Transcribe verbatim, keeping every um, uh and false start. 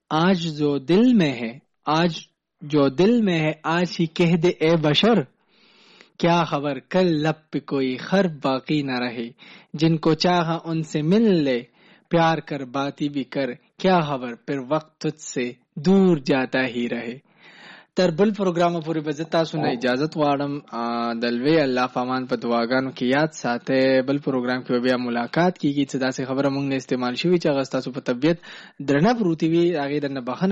आज जो दिल में है, आज जो दिल में है आज ही कह दे ए बशर, क्या खबर कल लब पे कोई खर बाकी न रहे, जिनको चाहा उनसे मिल ले, प्यार कर बाती भी कर, क्या खबर फिर वक्त तुझसे दूर जाता ही रहे. تر بل پروګرام پورې به زه تاسو نه اجازت غواړم د لوی الله فامان په دعاګانو کې یاد ساتئ. بل پروګرام کې بیا ملاقات کیږي چې داسې خبره مونږ نه استعمال شوي چې هغه ستاسو په طبیعت درنه پروتي وي، هغې درنه بخښنه